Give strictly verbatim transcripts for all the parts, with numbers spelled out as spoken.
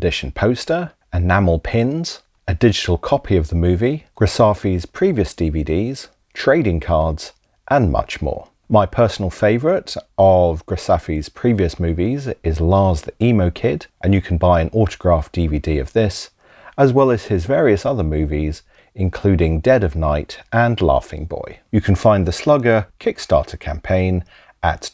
edition poster, enamel pins, a digital copy of the movie, Grasaffi's previous D V Ds, trading cards, and much more. My personal favourite of Grasaffi's previous movies is Lars the Emo Kid, and you can buy an autographed D V D of this, as well as his various other movies, including Dead of Night and Laughing Boy. You can find the Slugger Kickstarter campaign at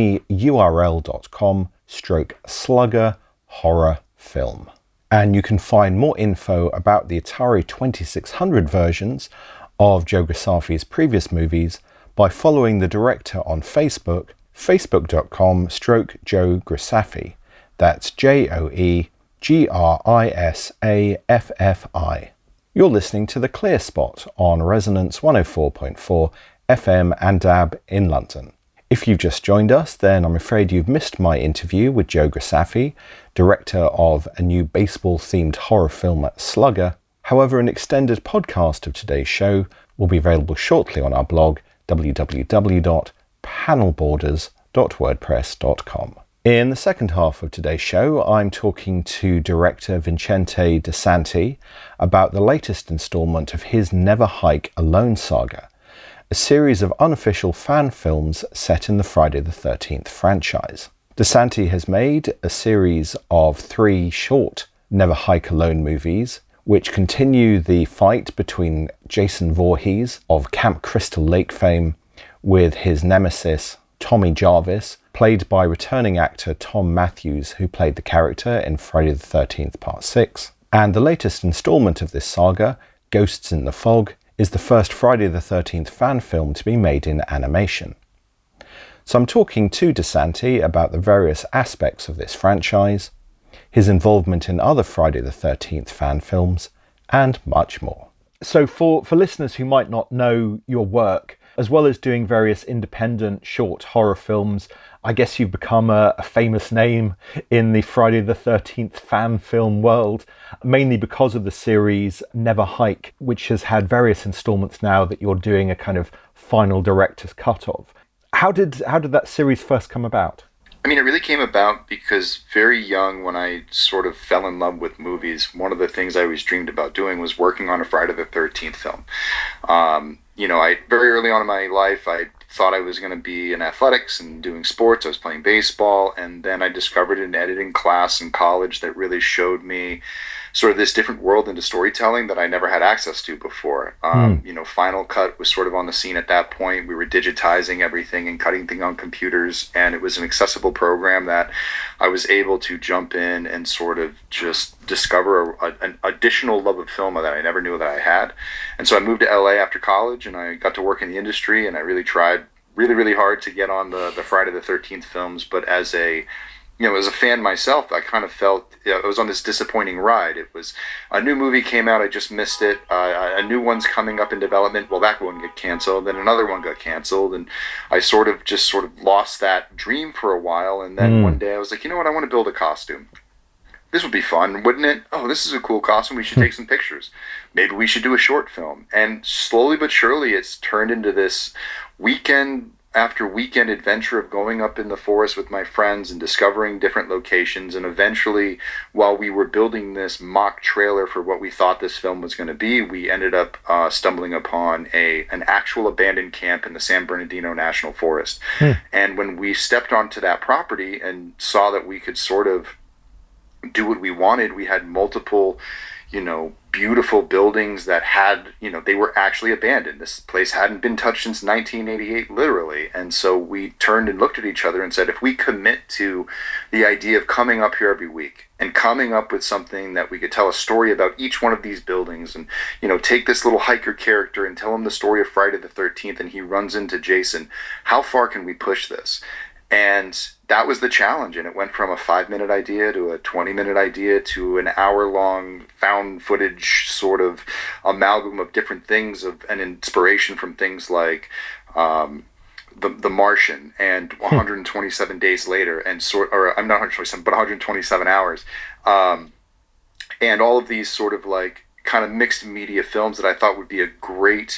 tinyurl.com stroke slugger horror film. And you can find more info about the Atari twenty-six hundred versions of Joe Grasaffi's previous movies by following the director on Facebook, facebook.com stroke Joe Grasaffi. That's J O E G R I S A F F I. You're listening to The Clear Spot on Resonance one oh four point four F M and D A B in London. If you've just joined us, then I'm afraid you've missed my interview with Joe Grasaffi, director of a new baseball-themed horror film Slugger. However, an extended podcast of today's show will be available shortly on our blog, w w w dot panel borders dot wordpress dot com. In the second half of today's show, I'm talking to director Vincente DeSanti about the latest instalment of his Never Hike Alone saga, a series of unofficial fan films set in the Friday the thirteenth franchise. DeSanti has made a series of three short Never Hike Alone movies, which continue the fight between Jason Voorhees of Camp Crystal Lake fame with his nemesis Tommy Jarvis, played by returning actor Tom Matthews, who played the character in Friday the thirteenth Part six. And the latest installment of this saga, Ghosts in the Fog, is the first Friday the thirteenth fan film to be made in animation. So I'm talking to DeSanti about the various aspects of this franchise, his involvement in other Friday the thirteenth fan films, and much more. So for, for listeners who might not know your work, as well as doing various independent short horror films, I guess you've become a, a famous name in the Friday the thirteenth fan film world, mainly because of the series Never Hike, which has had various installments now that you're doing a kind of final director's cut of. How did how did that series first come about? I mean, it really came about because very young, when I sort of fell in love with movies, one of the things I always dreamed about doing was working on a Friday the thirteenth film. Um, you know, I very early on in my life, I thought I was going to be in athletics and doing sports. I was playing baseball, and then I discovered an editing class in college that really showed me sort of this different world into storytelling that I never had access to before. Um, mm. You know, Final Cut was sort of on the scene at that point. We were digitizing everything and cutting things on computers, and it was an accessible program that I was able to jump in and sort of just discover a, a, an additional love of film that I never knew that I had. And so I moved to L A after college, and I got to work in the industry, and I really tried really, really hard to get on the, the Friday the thirteenth films. But as a You know, as a fan myself, I kind of felt, you know, I was on this disappointing ride. It was, a new movie came out, I just missed it. Uh, a new one's coming up in development. Well, that one got canceled. Then another one got canceled. And I sort of just sort of lost that dream for a while. And then mm. one day I was like, you know what, I want to build a costume. This would be fun, wouldn't it? Oh, this is a cool costume. We should take some pictures. Maybe we should do a short film. And slowly but surely, it's turned into this weekend after weekend adventure of going up in the forest with my friends and discovering different locations. And eventually, while we were building this mock trailer for what we thought this film was going to be, we ended up uh, stumbling upon a an actual abandoned camp in the San Bernardino National Forest. Hmm. And when we stepped onto that property and saw that we could sort of do what we wanted, we had multiple, you know, beautiful buildings that had, you know, they were actually abandoned. This place hadn't been touched since nineteen eighty-eight, literally. And so we turned and looked at each other and said, if we commit to the idea of coming up here every week and coming up with something that we could tell a story about each one of these buildings, and, you know, take this little hiker character and tell him the story of Friday the thirteenth, and he runs into Jason, how far can we push this? And that was the challenge, and it went from a five-minute idea to a twenty-minute idea to an hour-long found footage sort of amalgam of different things, of an inspiration from things like um, the the Martian and one hundred twenty-seven days later, and sort or I'm not one hundred twenty-seven, but one hundred twenty-seven hours, um, and all of these sort of like kind of mixed media films that I thought would be a great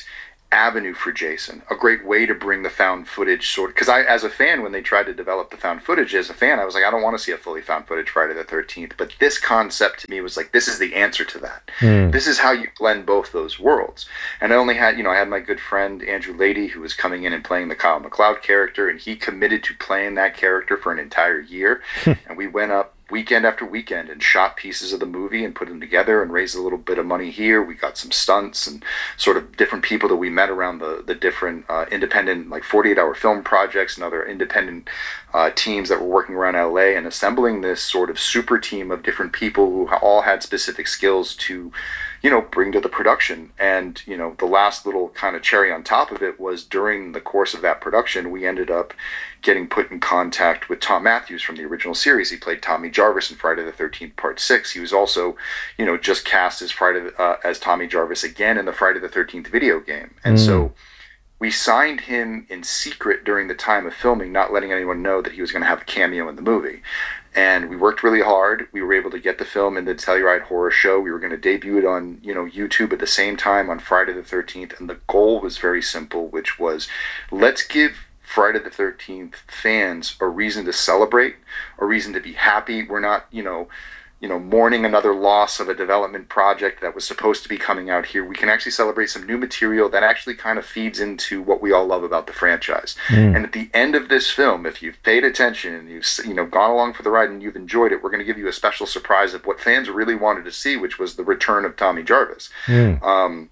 avenue for Jason, a great way to bring the found footage sort. Because I, as a fan, when they tried to develop the found footage, as a fan, I was like, I don't want to see a fully found footage Friday the thirteenth. But this concept to me was like, this is the answer to that. Mm. This is how you blend both those worlds. And I only had, you know, I had my good friend Andrew Lady, who was coming in and playing the Kyle MacLeod character, and he committed to playing that character for an entire year. And we went up weekend after weekend and shot pieces of the movie and put them together and raised a little bit of money here. We got some stunts and sort of different people that we met around the, the different uh, independent, like forty-eight hour film projects and other independent uh, teams that were working around L A, and assembling this sort of super team of different people who all had specific skills to, you know, bring to the production. And, you know, the last little kind of cherry on top of it was during the course of that production, we ended up getting put in contact with Tom Matthews from the original series. He played Tommy Jarvis in Friday the thirteenth Part six. He was also, you know, just cast as Friday uh, as Tommy Jarvis again in the Friday the thirteenth video game. And mm. so we signed him in secret during the time of filming, not letting anyone know that he was going to have a cameo in the movie. And we worked really hard. We were able to get the film in the Telluride Horror Show. We were going to debut it on, you know, YouTube at the same time on Friday the thirteenth. And the goal was very simple, which was, let's give Friday the thirteenth fans a reason to celebrate, a reason to be happy. We're not, you know, you know, mourning another loss of a development project that was supposed to be coming out here. We can actually celebrate some new material that actually kind of feeds into what we all love about the franchise. Mm. And at the end of this film, if you've paid attention and you've, you know, gone along for the ride and you've enjoyed it, we're going to give you a special surprise of what fans really wanted to see, which was the return of Tommy Jarvis. Mm. Um,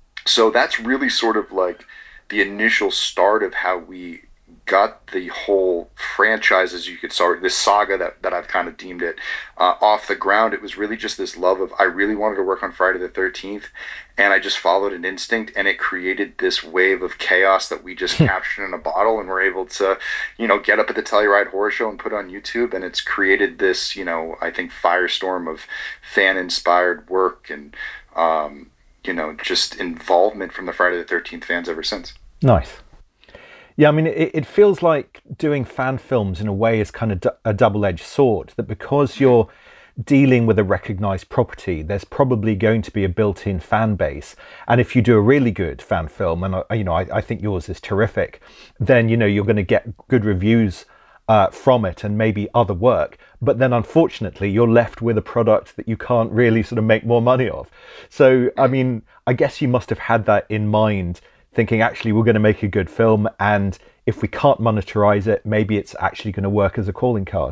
so that's really sort of like the initial start of how we got the whole franchise, as you could start, this saga that, that I've kind of deemed it, uh, off the ground. It was really just this love of, I really wanted to work on Friday the thirteenth, and I just followed an instinct, and it created this wave of chaos that we just captured in a bottle, and we're able to, you know, get up at the Telluride Horror Show and put on YouTube, and it's created this, you know, I think firestorm of fan-inspired work and, um, you know, just involvement from the Friday the thirteenth fans ever since. Nice. Yeah, I mean, it, it feels like doing fan films in a way is kind of d- a double-edged sword, that because you're dealing with a recognized property, there's probably going to be a built-in fan base. And if you do a really good fan film, and you know, I, I think yours is terrific, then, you know, you're going to get good reviews uh, from it and maybe other work. But then unfortunately, you're left with a product that you can't really sort of make more money of. So, I mean, I guess you must have had that in mind, thinking actually we're going to make a good film, and if we can't monetize it, maybe it's actually going to work as a calling card.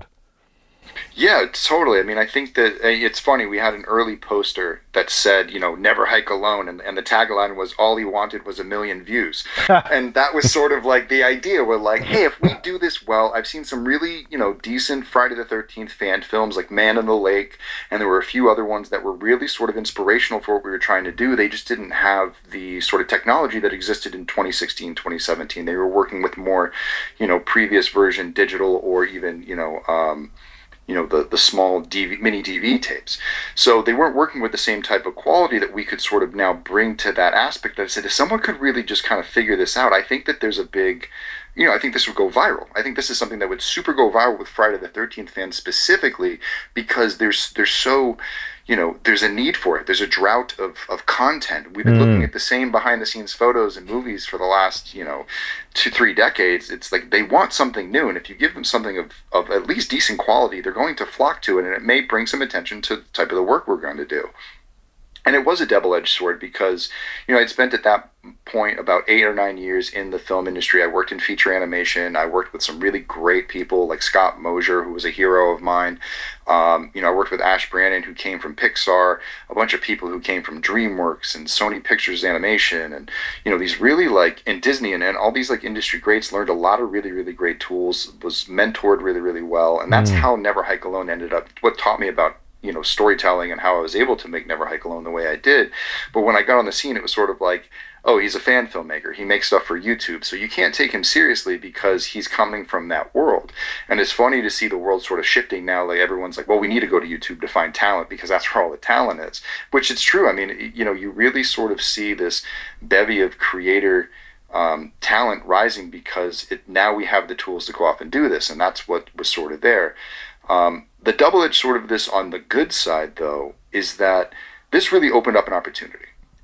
Yeah, totally. I mean, I think that uh, it's funny. We had an early poster that said, you know, never hike alone. And, and the tagline was, all he wanted was a million views. And that was sort of like the idea. We're like, hey, if we do this well, I've seen some really, you know, decent Friday the thirteenth fan films like Man in the Lake. And there were a few other ones that were really sort of inspirational for what we were trying to do. They just didn't have the sort of technology that existed in twenty sixteen, twenty seventeen. They were working with more, you know, previous version digital, or even, you know, um, you know, the, the small D V, mini D V tapes. So they weren't working with the same type of quality that we could sort of now bring to that aspect. I said, if someone could really just kind of figure this out, I think that there's a big, you know, I think this would go viral. I think this is something that would super go viral with Friday the thirteenth fans specifically, because there's there's so, you know, there's a need for it. There's a drought of, of content. We've been mm. looking at the same behind-the-scenes photos and movies for the last, you know, two, three decades. It's like they want something new, and if you give them something of, of at least decent quality, they're going to flock to it, and it may bring some attention to the type of the work we're going to do. And it was a double-edged sword because, you know, I'd spent at that point about eight or nine years in the film industry. I worked in feature animation. I worked with some really great people like Scott Mosier, who was a hero of mine. Um, you know, I worked with Ash Brandon, who came from Pixar, a bunch of people who came from DreamWorks and Sony Pictures Animation, and, you know, these really like, in Disney and, and all these like industry greats, learned a lot of really, really great tools, was mentored really, really well. And that's mm. how Never Hike Alone ended up, what taught me about, you know, storytelling and how I was able to make Never Hike Alone the way I did. But when I got on the scene, it was sort of like, oh, he's a fan filmmaker. He makes stuff for YouTube. So you can't take him seriously because he's coming from that world. And it's funny to see the world sort of shifting now. Like everyone's like, well, we need to go to YouTube to find talent because that's where all the talent is, which it's true. I mean, you know, you really sort of see this bevy of creator um, talent rising because it, now we have the tools to go off and do this. And that's what was sort of there. Um, the double-edged sword of this on the good side, though, is that this really opened up an opportunity.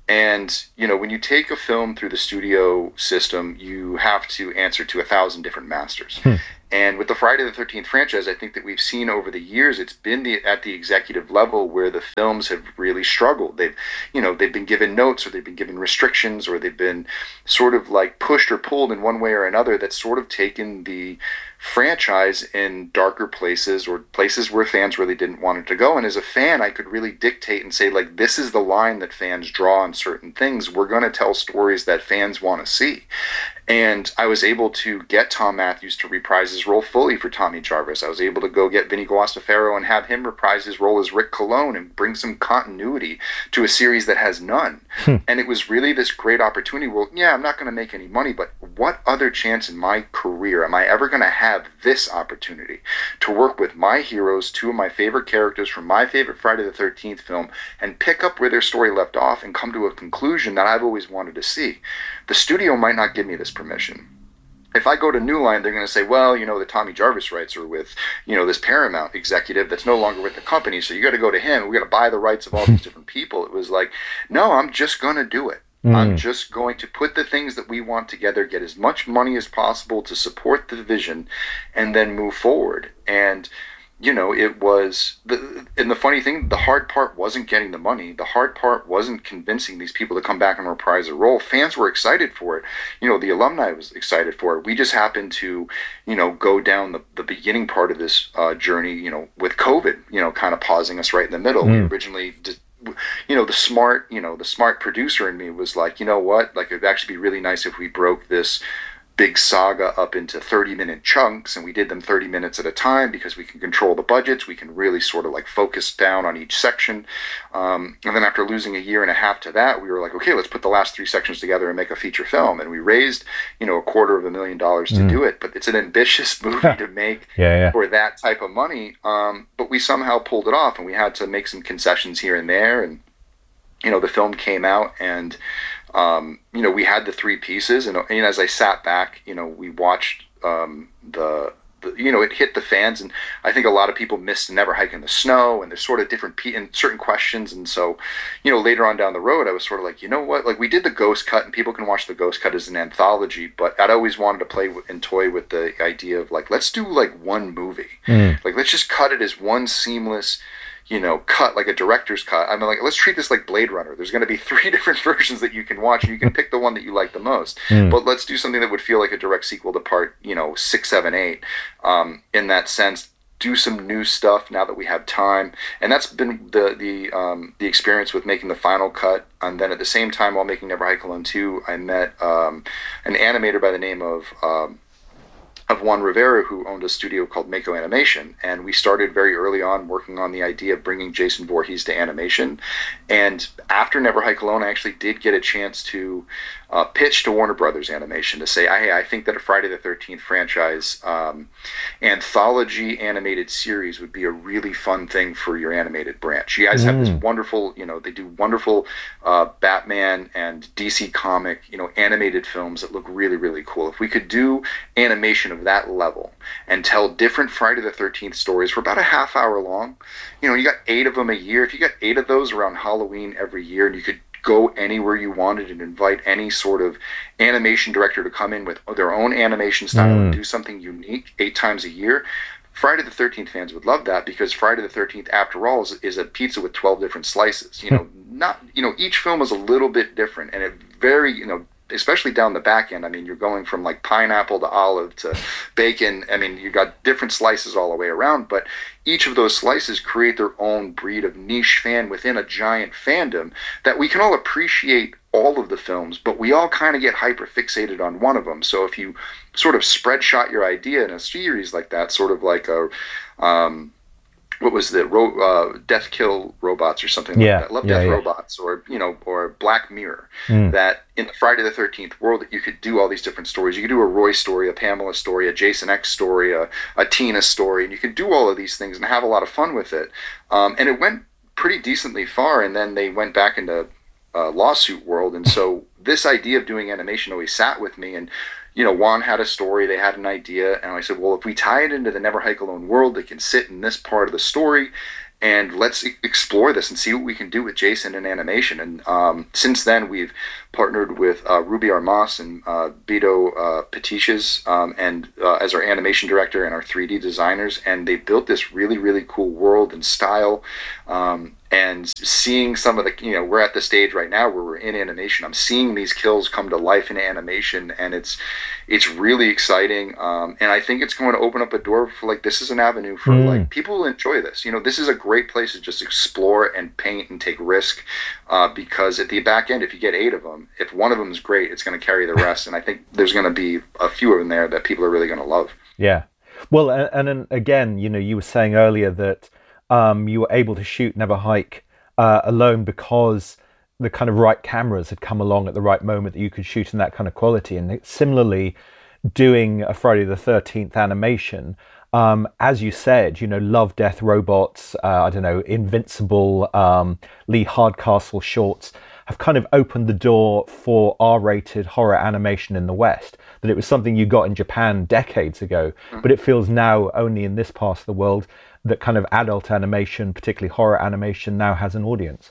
And, you know, when you take a film through the studio system, you have to answer to a thousand different masters. Hmm. And with the Friday the thirteenth franchise, I think that we've seen over the years, it's been the, at the executive level where the films have really struggled. They've, you know, they've been given notes, or they've been given restrictions, or they've been sort of like pushed or pulled in one way or another that's sort of taken the franchise in darker places, or places where fans really didn't want it to go. And as a fan, I could really dictate and say, like, this is the line that fans draw on certain things. We're going to tell stories that fans want to see. And I was able to get Thom Mathews to reprise his role fully for Tommy Jarvis. I was able to go get Vinny Guastafaro and have him reprise his role as Rick Colon and bring some continuity to a series that has none. Hmm. And it was really this great opportunity. Well, yeah, I'm not going to make any money, but what other chance in my career am I ever going to have this opportunity to work with my heroes, two of my favorite characters from my favorite Friday the thirteenth film, and pick up where their story left off and come to a conclusion that I've always wanted to see? The studio might not give me this permission. If I go to New Line, they're going to say, well, you know, the Tommy Jarvis rights are with, you know, this Paramount executive that's no longer with the company, so you got to go to him. We got to buy the rights of all these different people. It was like, no, I'm just going to do it. Mm. I'm just going to put the things that we want together, get as much money as possible to support the vision, and then move forward. And you know, it was, the, and the funny thing, the hard part wasn't getting the money. The hard part wasn't convincing these people to come back and reprise a role. Fans were excited for it. You know, the alumni was excited for it. We just happened to, you know, go down the, the beginning part of this uh, journey, you know, with COVID, you know, kind of pausing us right in the middle. Mm. We originally did, you know, the smart, you know, the smart producer in me was like, you know what, like, it'd actually be really nice if we broke this big saga up into thirty minute chunks, and we did them thirty minutes at a time because we can control the budgets. We can really sort of like focus down on each section. Um, and then after losing a year and a half to that, we were like, okay, let's put the last three sections together and make a feature film. And we raised, you know, a quarter of a million dollars to mm. do it. But it's an ambitious movie to make yeah, yeah. for that type of money. Um, but we somehow pulled it off, and we had to make some concessions here and there. And, you know, the film came out, and Um, you know, we had the three pieces, and, and as I sat back, you know, we watched um, the, the, you know, it hit the fans, and I think a lot of people missed Never Hike in the Snow, and there's sort of different pe- and certain questions, and so, you know, later on down the road, I was sort of like, you know what, like, we did the Ghost Cut, and people can watch the Ghost Cut as an anthology, but I'd always wanted to play with, and toy with the idea of, like, let's do, like, one movie. Mm. Like, let's just cut it as one seamless, you know, cut, like a director's cut. I mean, like, let's treat this like Blade Runner. There's going to be three different versions that you can watch, and you can pick the one that you like the most. Mm. But let's do something that would feel like a direct sequel to part, you know, six, seven, eight. Um, in that sense, do some new stuff now that we have time. And that's been the the um, the experience with making the final cut. And then at the same time, while making Never Hike Alone two, I met um, an animator by the name of Um, of Juan Rivera, who owned a studio called Mako Animation, and we started very early on working on the idea of bringing Jason Voorhees to animation. And after Never Hike Alone, I actually did get a chance to uh, pitch to Warner Brothers Animation to say, hey, I think that a Friday the thirteenth franchise um, anthology animated series would be a really fun thing for your animated branch. You guys mm. have this wonderful, you know, they do wonderful uh, Batman and D C comic, you know, animated films that look really, really cool. If we could do animation of that level and tell different Friday the thirteenth stories for about a half hour long, you know, you got eight of them a year. If you got eight of those around Halloween every year, and you could go anywhere you wanted and invite any sort of animation director to come in with their own animation style mm. and do something unique eight times a year, Friday the thirteenth fans would love that, because Friday the thirteenth, after all, is, is a pizza with twelve different slices. You know, not, you know, each film is a little bit different, and it very, you know, especially down the back end. I mean, you're going from like pineapple to olive to bacon. I mean, you got different slices all the way around, but each of those slices create their own breed of niche fan within a giant fandom that we can all appreciate all of the films, but we all kind of get hyper fixated on one of them. So if you sort of spread shot your idea in a series like that, sort of like a, um, what was the ro- uh, Death Kill Robots or something yeah, like that. Love yeah, Death yeah. Robots, or, you know, or Black Mirror. Mm. That in the Friday the thirteenth world, that you could do all these different stories. You could do a Roy story, a Pamela story, a Jason X story, a, a Tina story, and you could do all of these things and have a lot of fun with it. Um, and it went pretty decently far, and then they went back into uh, lawsuit world. And so this idea of doing animation always sat with me, and you know, Juan had a story, they had an idea, and I said, well, if we tie it into the Never Hike Alone world, they can sit in this part of the story, and let's e- explore this and see what we can do with Jason in animation. And um, since then, we've partnered with uh, Ruby Armas and uh, Bito uh, Petiches um, and uh, as our animation director and our three D designers, and they built this really, really cool world and style. Um, and seeing some of the, you know, we're at the stage right now where we're in animation. I'm seeing these kills come to life in animation, and it's it's really exciting. Um, and I think it's going to open up a door for, like, this is an avenue for mm. like people will enjoy this. You know, this is a great place to just explore and paint and take risk. Uh, because at the back end, if you get eight of them, if one of them is great, it's going to carry the rest. And I think there's going to be a few of them there that people are really going to love. Yeah. Well, and, and then again, you know, you were saying earlier that um, you were able to shoot Never Hike uh, alone because the kind of right cameras had come along at the right moment that you could shoot in that kind of quality. And similarly, doing a Friday the thirteenth animation, Um, as you said, you know, Love, Death, Robots, uh, I don't know, Invincible, um, Lee Hardcastle shorts have kind of opened the door for R-rated horror animation in the West. That it was something you got in Japan decades ago, mm-hmm. but it feels now only in this part of the world that kind of adult animation, particularly horror animation, now has an audience.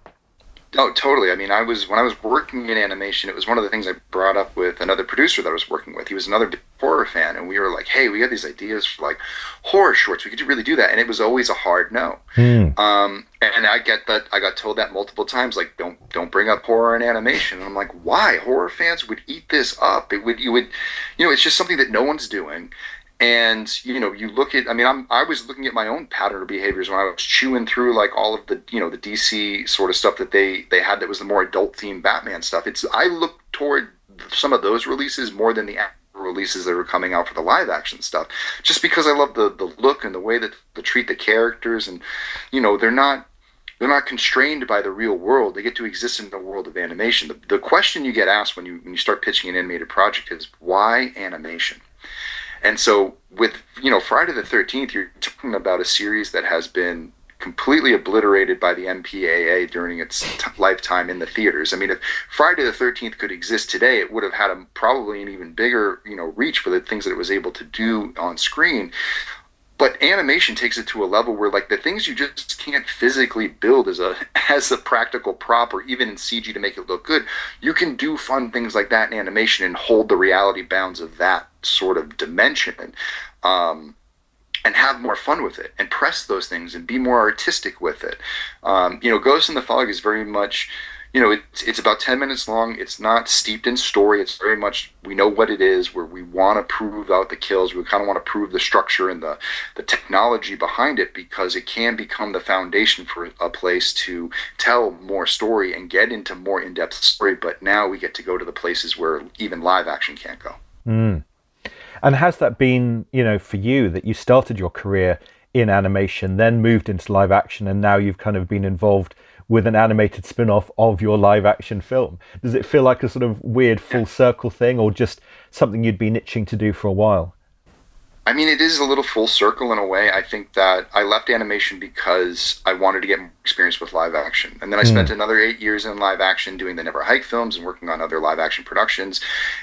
Oh, totally. I mean, I was when I was working in animation, it was one of the things I brought up with another producer that I was working with. He was another big horror fan, and we were like, "Hey, we got these ideas for like horror shorts. We could really do that." And it was always a hard no. Mm. Um, and I get that. I got told that multiple times, like, "Don't don't bring up horror in animation." And I'm like, "Why? Horror fans would eat this up. It would you would, you know, it's just something that no one's doing." And, you know, you look at, I mean, I'm, I was looking at my own pattern of behaviors when I was chewing through, like, all of the, you know, the D C sort of stuff that they, they had that was the more adult-themed Batman stuff. It's, I look toward some of those releases more than the actual releases that were coming out for the live-action stuff, just because I love the, the look and the way that they treat the characters, and, you know, they're not, they're not constrained by the real world. They get to exist in the world of animation. The, the question you get asked when you, when you start pitching an animated project is, why animation? And so with, you know, Friday the thirteenth, you're talking about a series that has been completely obliterated by the M P A A during its t- lifetime in the theaters. I mean, if Friday the thirteenth could exist today, it would have had a, probably an even bigger, you know, reach for the things that it was able to do on screen. But animation takes it to a level where, like, the things you just can't physically build as a as a practical prop or even in C G to make it look good, you can do fun things like that in animation and hold the reality bounds of that sort of dimension, um, and have more fun with it and press those things and be more artistic with it. Um, you know, Ghost in the Fog is very much, you know, it's it's about ten minutes long. It's not steeped in story. It's very much, we know what it is, where we want to prove out the kills. We kind of want to prove the structure and the, the technology behind it, because it can become the foundation for a place to tell more story and get into more in-depth story. But now we get to go to the places where even live action can't go. Mm. And has that been, you know, for you, that you started your career in animation, then moved into live action, and now you've kind of been involved with an animated spin-off of your live action film? Does it feel like a sort of weird full circle thing, or just something you'd been itching to do for a while? I mean, it is a little full circle in a way. I think that I left animation because I wanted to get more experience with live action. And then I mm. spent another eight years in live action doing the Never Hike films and working on other live action productions.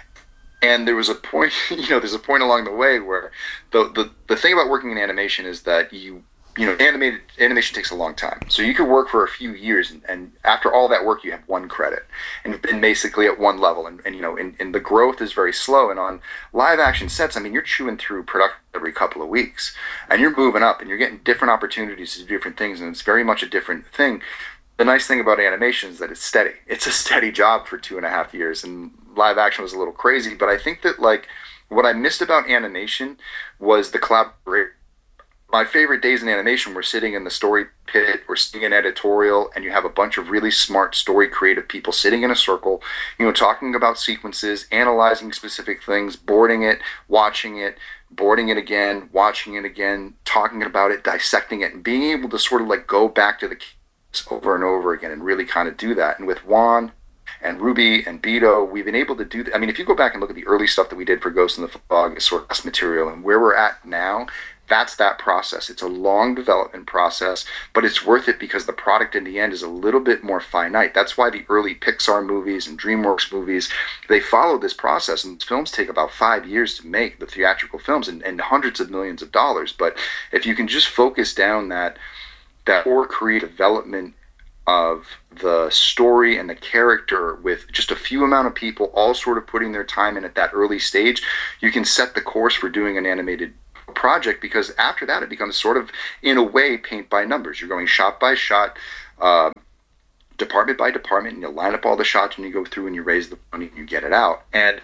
And there was a point, you know, there's a point along the way where the, the, the thing about working in animation is that you, you know, animated animation takes a long time. So you could work for a few years, and, and after all that work, you have one credit, and you've been basically at one level. And, and you know, and, and the growth is very slow. And on live action sets, I mean, you're chewing through production every couple of weeks, and you're moving up, and you're getting different opportunities to do different things, and it's very much a different thing. The nice thing about animation is that it's steady. It's a steady job for two and a half years, and live action was a little crazy. But I think that, like, what I missed about animation was the collaboration. My favorite days in animation were sitting in the story pit or sitting in editorial, and you have a bunch of really smart story creative people sitting in a circle, you know, talking about sequences, analyzing specific things, boarding it, watching it, boarding it again, watching it again, talking about it, dissecting it, and being able to sort of like go back to the over and over again and really kind of do that. And with Juan and Ruby and Bito, we've been able to do that. I mean, if you go back and look at the early stuff that we did for Ghost in the Fog as sort of material, and where we're at now, that's that process. It's a long development process, but it's worth it because the product in the end is a little bit more finite. That's why the early Pixar movies and DreamWorks movies, they follow this process, and films take about five years to make, the theatrical films, and, and hundreds of millions of dollars. But if you can just focus down that that core creative development of the story and the character with just a few amount of people all sort of putting their time in at that early stage, you can set the course for doing an animated project, because after that it becomes sort of, in a way, paint by numbers. You're going shot by shot, uh, department by department, and you line up all the shots and you go through and you raise the money and you get it out. And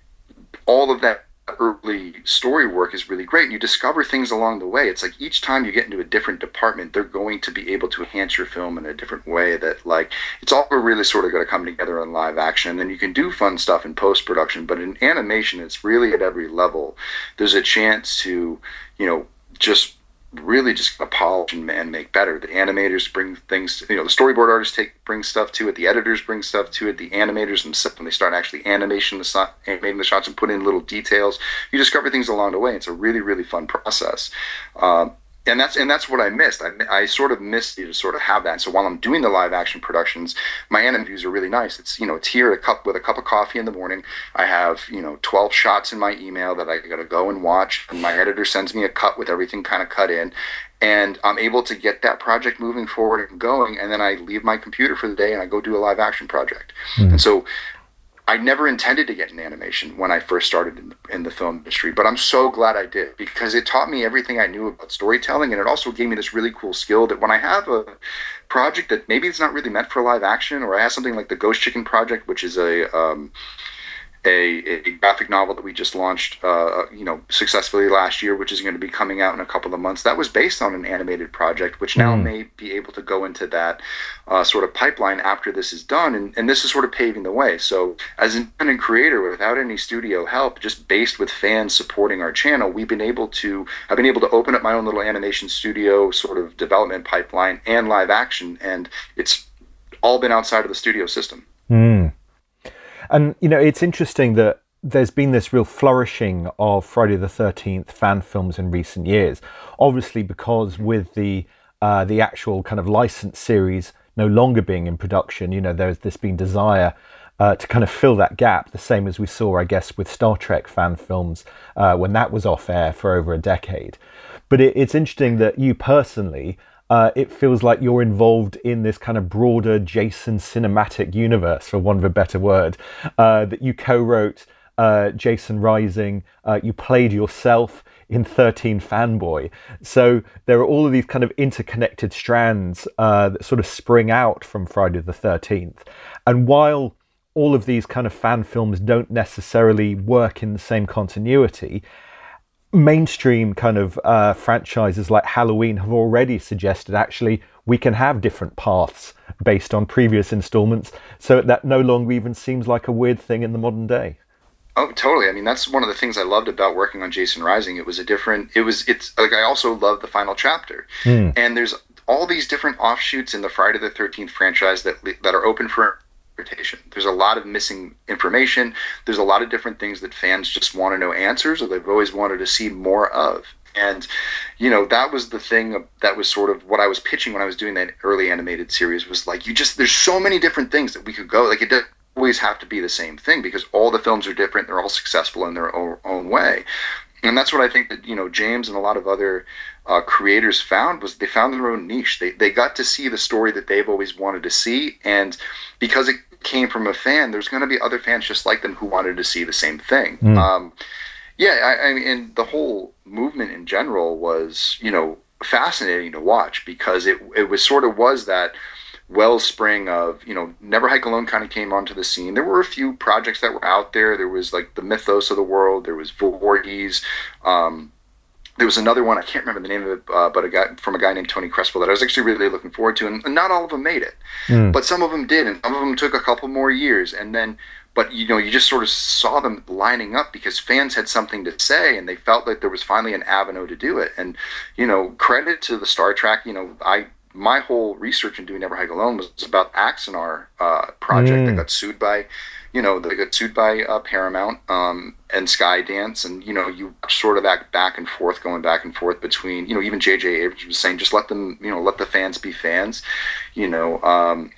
all of that early story work is really great. You discover things along the way. It's like each time you get into a different department, they're going to be able to enhance your film in a different way, that like it's all really sort of going to come together in live action. And then you can do fun stuff in post-production, but in animation, it's really at every level. There's a chance to, you know, just really just polish and, and make better. The animators bring things, you know, the storyboard artists take bring stuff to it, the editors bring stuff to it, the animators themselves, when they start actually animation the so- animating the shots and put in little details, you discover things along the way. It's a really, really fun process. Um, and that's and that's what I missed. I, I sort of missed you to sort of have that. And so while I'm doing the live action productions, my interviews are really nice. It's, you know, it's here a cup with a cup of coffee in the morning. I have, you know, twelve shots in my email that I got to go and watch, and my editor sends me a cut with everything kind of cut in, and I'm able to get that project moving forward and going. And then I leave my computer for the day and I go do a live action project. Mm. And so I never intended to get in animation when I first started in the, in the film industry, but I'm so glad I did, because it taught me everything I knew about storytelling, and it also gave me this really cool skill that when I have a project that maybe it's not really meant for live action, or I have something like the Ghost Chicken Project, which is a um, a, a graphic novel that we just launched, uh, you know, successfully last year, which is going to be coming out in a couple of months. That was based on an animated project, which now mm. may be able to go into that uh, sort of pipeline after this is done. And, and this is sort of paving the way. So as an independent creator, without any studio help, just based with fans supporting our channel, we've been able to, I've been able to open up my own little animation studio sort of development pipeline and live action. And it's all been outside of the studio system. Mm. And, you know, it's interesting that there's been this real flourishing of Friday the thirteenth fan films in recent years. Obviously, because with the uh, the actual kind of licensed series no longer being in production, you know, there's this been desire uh, to kind of fill that gap, the same as we saw, I guess, with Star Trek fan films uh, when that was off air for over a decade. But it, it's interesting that you personally, Uh, it feels like you're involved in this kind of broader Jason cinematic universe, for want of a better word, uh, that you co-wrote uh, Jason Rising, uh, you played yourself in thirteen Fanboy. So there are all of these kind of interconnected strands uh, that sort of spring out from Friday the thirteenth. And while all of these kind of fan films don't necessarily work in the same continuity, mainstream kind of uh, franchises like Halloween have already suggested actually we can have different paths based on previous installments, so that no longer even seems like a weird thing in the modern day. Oh, totally. I mean, that's one of the things I loved about working on Jason Rising. It was a different, it was, it's like, I also love the final chapter. Mm. And there's all these different offshoots in the Friday the thirteenth franchise that that are open for interpretation. There's a lot of missing information. There's a lot of different things that fans just want to know answers, or they've always wanted to see more of. And, you know, that was the thing that was sort of what I was pitching when I was doing that early animated series, was like, you just, there's so many different things that we could go, like it doesn't always have to be the same thing, because all the films are different. They're all successful in their own, own way. And that's what I think that, you know, James and a lot of other uh, creators found, was they found their own niche. They they got to see the story that they've always wanted to see. And because it came from a fan, there's going to be other fans just like them who wanted to see the same thing. Mm. Um, yeah, I, I mean, and the whole movement in general was, you know, fascinating to watch, because it it was sort of was that wellspring of, you know, Never Hike Alone kind of came onto the scene. There were a few projects that were out there. There was like the Mythos of the World. There was Voorhees. Um, there was another one, I can't remember the name of it, uh, but a guy from a guy named Tony Crespo that I was actually really looking forward to. And, and not all of them made it, mm. but some of them did, and some of them took a couple more years. And then, but you know, you just sort of saw them lining up because fans had something to say, and they felt like there was finally an avenue to do it. And, you know, credit to the Star Trek. You know, I. My whole research in doing Never Hike Alone was about Axanar uh, project mm. that got sued by, you know, they got sued by uh, Paramount um, and Skydance, and you know, you sort of that back and forth, going back and forth between, you know, even J J Abrams was saying, just let them, you know, let the fans be fans, you know. Um,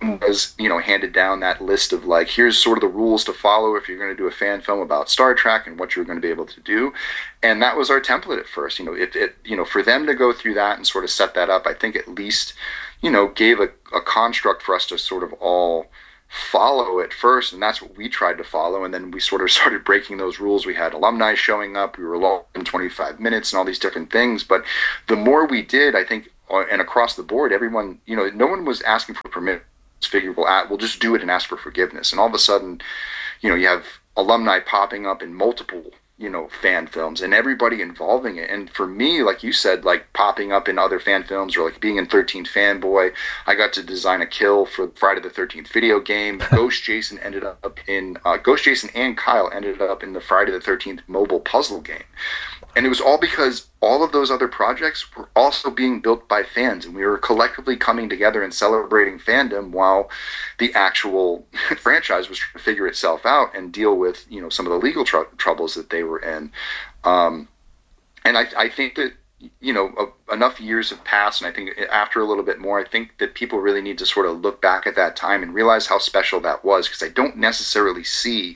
was, you know, handed down that list of like, here's sort of the rules to follow if you're going to do a fan film about Star Trek and what you're going to be able to do. And that was our template at first. You know, it, it you know, for them to go through that and sort of set that up, I think at least, you know, gave a, a construct for us to sort of all follow at first, and that's what we tried to follow. And then we sort of started breaking those rules. We had alumni showing up, we were long in twenty-five minutes and all these different things. But the more we did, I think, and across the board, everyone, you know, no one was asking for permission. Figure we'll, we'll just do it and ask for forgiveness. And all of a sudden, you know, you have alumni popping up in multiple, you know, fan films and everybody involving it. And for me, like you said, like popping up in other fan films or like being in thirteenth Fanboy, I got to design a kill for Friday the thirteenth video game. Ghost Jason ended up in, uh, Ghost Jason and Kyle ended up in the Friday the thirteenth mobile puzzle game. And it was all because all of those other projects were also being built by fans, and we were collectively coming together and celebrating fandom while the actual franchise was trying to figure itself out and deal with, you know, some of the legal tr- troubles that they were in. Um, and I, I think that, you know, uh, enough years have passed, and I think after a little bit more, I think that people really need to sort of look back at that time and realize how special that was, because I don't necessarily see...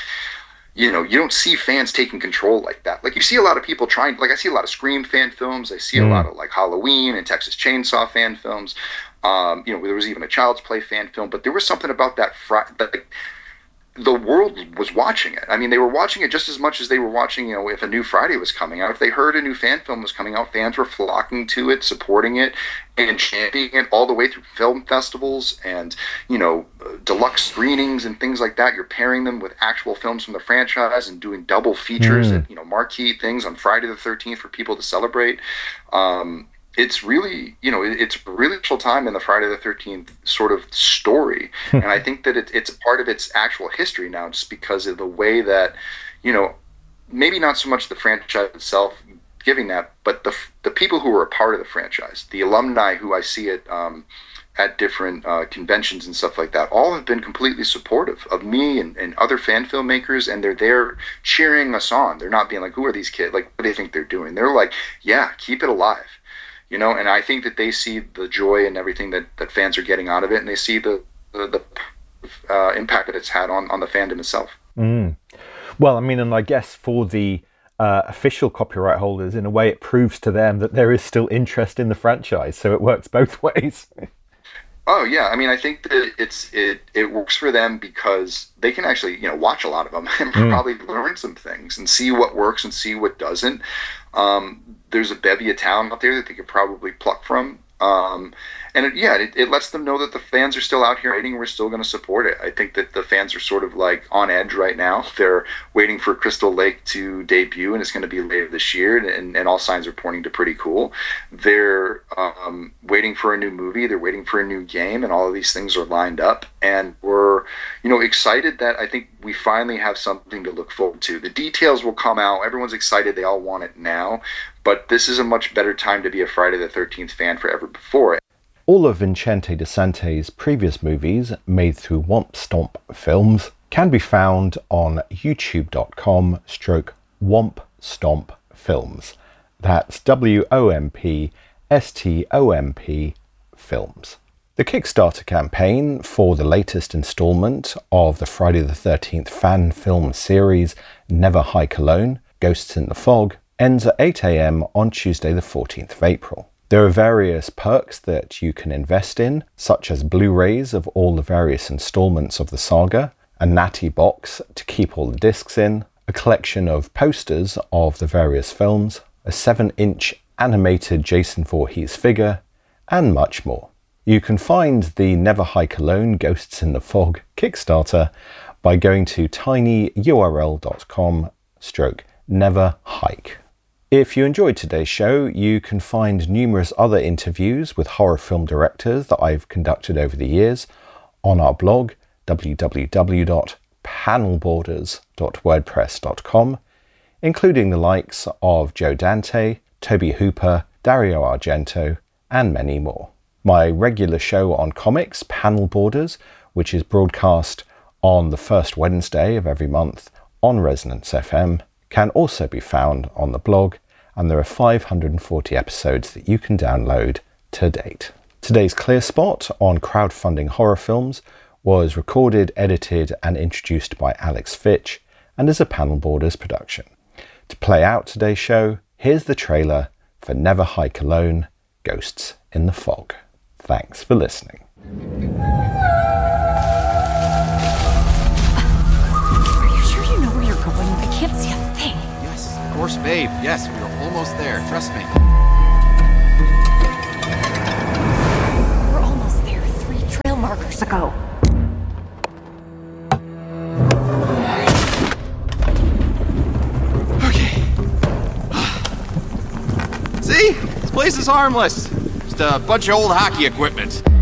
You know, you don't see fans taking control like that. Like, you see a lot of people trying, like, I see a lot of Scream fan films. I see mm. a lot of, like, Halloween and Texas Chainsaw fan films. Um, you know, there was even a Child's Play fan film. But there was something about that, fr- that like, the world was watching it. I mean, they were watching it just as much as they were watching, you know, if a new Friday was coming out. If they heard a new fan film was coming out, fans were flocking to it, supporting it, and championing it all the way through film festivals and, you know, deluxe screenings and things like that. You're pairing them with actual films from the franchise and doing double features mm. and, you know, marquee things on Friday the thirteenth for people to celebrate. Um, it's really, you know, it's a really special time in the Friday the thirteenth sort of story. And I think that it, it's a part of its actual history now, just because of the way that, you know, maybe not so much the franchise itself giving that, but the the people who were a part of the franchise, the alumni who I see at, um, at different uh, conventions and stuff like that, all have been completely supportive of me and, and other fan filmmakers, and they're there cheering us on. They're not being like, who are these kids? Like, what do they think they're doing? They're like, yeah, keep it alive. You know, and I think that they see the joy and everything that, that fans are getting out of it, and they see the the, the uh, impact that it's had on, on the fandom itself. Mm. Well, I mean, and I guess for the uh, official copyright holders, in a way, it proves to them that there is still interest in the franchise, so it works both ways. Oh yeah, I mean, I think that it's it it works for them because they can actually, you know, watch a lot of them and mm. probably learn some things and see what works and see what doesn't. Um, there's a bevy of talent out there that they could probably pluck from. Um, and it, yeah, it, it lets them know that the fans are still out here waiting. We're still going to support it. I think that the fans are sort of like on edge right now. They're waiting for Crystal Lake to debut, and it's going to be later this year. And, and all signs are pointing to pretty cool. They're um, waiting for a new movie. They're waiting for a new game, and all of these things are lined up. And we're, you know, excited that I think we finally have something to look forward to. The details will come out. Everyone's excited. They all want it now. But this is a much better time to be a Friday the thirteenth fan for ever before. All of Vincente Di Sante's previous movies, made through Womp Stomp Films, can be found on youtube.com stroke Womp Stomp Films. That's W O M P S T O M P Films. The Kickstarter campaign for the latest instalment of the Friday the thirteenth fan film series, Never Hike Alone, Ghosts in the Fog, ends at eight a.m. on Tuesday the fourteenth of April. There are various perks that you can invest in, such as Blu-rays of all the various installments of the saga, a natty box to keep all the discs in, a collection of posters of the various films, a seven inch animated Jason Voorhees figure, and much more. You can find the Never Hike Alone Ghosts in the Fog Kickstarter by going to tinyurl.com stroke never hike. If you enjoyed today's show, you can find numerous other interviews with horror film directors that I've conducted over the years on our blog, w w w dot panel borders dot wordpress dot com, including the likes of Joe Dante, Toby Hooper, Dario Argento, and many more. My regular show on comics, Panel Borders, which is broadcast on the first Wednesday of every month on Resonance F M, can also be found on the blog, and there are five hundred forty episodes that you can download to date. Today's Clear Spot on crowdfunding horror films was recorded, edited and introduced by Alex Fitch and is a Panel Borders production. To play out today's show, here's the trailer for Never Hike Alone, Ghosts in the Fog. Thanks for listening. Are you sure you know where you're going? I can't see a thing. Yes, of course, babe. Yes, we are almost there. Trust me. We're almost there. Three trail markers ago. Okay. See? This place is harmless. Just a bunch of old hockey equipment.